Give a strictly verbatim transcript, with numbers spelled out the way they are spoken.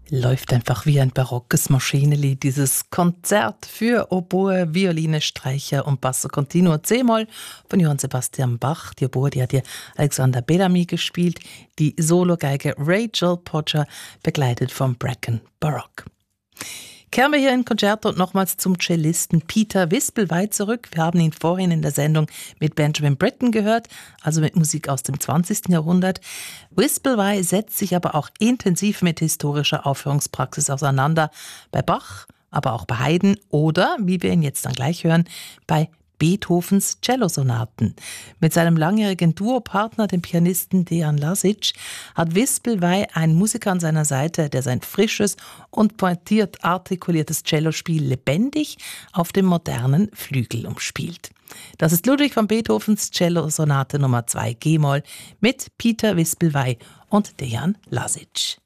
Läuft einfach wie ein barockes Maschinenlied, dieses Konzert für Oboe, Violine, Streicher und Basso Continuo C-Moll von Johann Sebastian Bach. Die Oboe, die hat hier Alexander Bellamy gespielt, die Sologeige Rachel Podger, begleitet vom Bracken Baroque. Kehren wir hier in Concerto nochmals zum Cellisten Peter Wispelwey zurück. Wir haben ihn vorhin in der Sendung mit Benjamin Britten gehört, also mit Musik aus dem zwanzigsten Jahrhundert. Wispelwey setzt sich aber auch intensiv mit historischer Aufführungspraxis auseinander. Bei Bach, aber auch bei Haydn oder, wie wir ihn jetzt dann gleich hören, bei Beethovens Cellosonaten. Mit seinem langjährigen Duopartner, dem Pianisten Dejan Lasic, hat Wispelwey einen Musiker an seiner Seite, der sein frisches und pointiert artikuliertes Cellospiel lebendig auf dem modernen Flügel umspielt. Das ist Ludwig van Beethovens Cellosonate Nummer zwei G-Moll mit Peter Wispelwey und Dejan Lasic.